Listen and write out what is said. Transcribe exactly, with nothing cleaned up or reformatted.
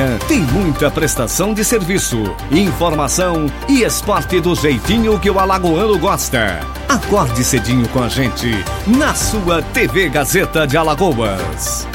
manhã tem muita prestação de serviço, informação e esporte do jeitinho que o alagoano gosta. Acorde cedinho com a gente na sua T V Gazeta de Alagoas.